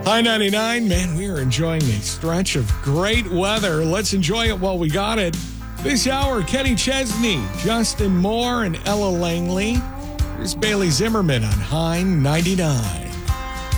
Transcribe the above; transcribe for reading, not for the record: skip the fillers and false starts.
High 99, man, we are enjoying a stretch of great weather. Let's enjoy it while we got it. This hour, Kenny Chesney, Justin Moore, and Ella Langley. Here's Bailey Zimmerman on High 99.